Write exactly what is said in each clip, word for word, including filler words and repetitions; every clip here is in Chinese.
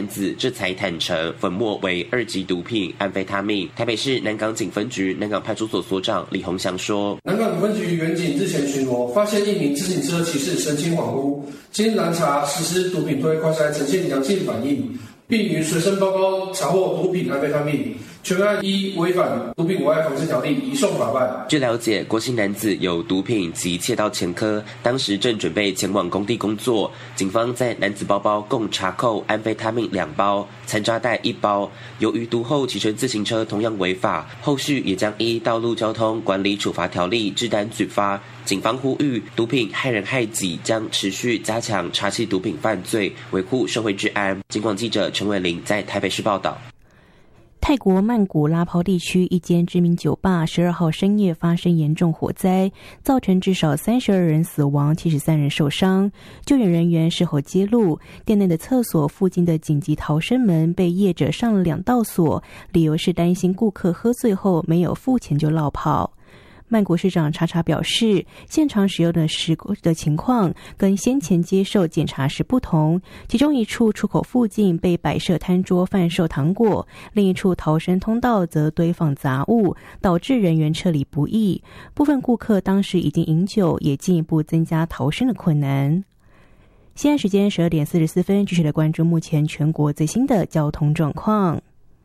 子这才坦承粉末为二级毒品安非他命。台北市南港警分局南港派出所所长李宏祥说， 南港警分局员警日前巡逻，发现一名自行车骑士神情恍惚，经拦查实施毒品推快筛呈现阳性反应，并于随身包包查获毒品安非他命，全案依违反毒品危害防治条例移送法办。 据了解，郭姓男子有毒品及窃盗前科，当时正准备前往工地工作。警方在男子包包共查扣安非他命两包，残渣袋一包。由于毒后骑乘自行车同样违法，后续也将依道路交通管理处罚条例治单举发。警方呼吁，毒品害人害己，将持续加强查缉毒品犯罪，维护社会治安。警广记者陈伟玲在台北市报道。 泰国曼谷拉泡地区一间知名酒吧十二号深夜发生严重火灾，造成至少三十二人死亡，七十三人受伤。救援人员事后揭露，店内的厕所附近的紧急逃生门被业者上了两道锁，理由是担心顾客喝醉后没有付钱就落跑。曼谷市长查查表示，现场使用的时的情况跟先前接受检查时不同，其中一处出口附近被摆设摊桌贩售糖果，另一处逃生通道则堆放杂物，导致人员撤离不易。部分顾客当时已经饮酒，也进一步增加逃生的困难。现在时间十二点四十四分，继续来关注目前全国最新的交通状况。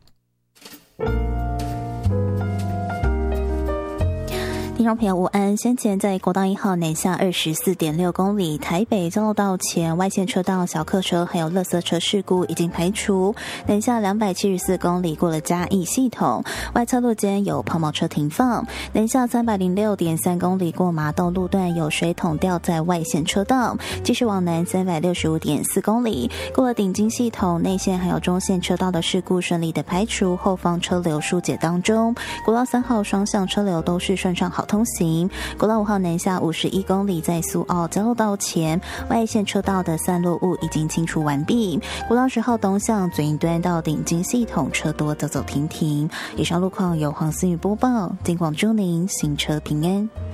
听众朋友午安，先前在国道一号南下二十四点六公里，台北交流道前外线车道小客车还有垃圾车事故已经排除，南下两百七十四公里过了嘉义系统，外侧路间有抛锚车停放，南下三百零六点三公里过麻豆路段有水桶吊在外线车道，继续往南三百六十五点四公里过了顶金系统内线还有中线车道的事故顺利的排除，后方车流疏解当中，国道三号双向车流都是顺畅好通行，国道五号南下五十一公里，在苏澳交流道前外线车道的散落物已经清除完毕。国道十号东向左营端到顶金系统车多走走停停。以上路况由黄思雨播报，警广祝您行车平安。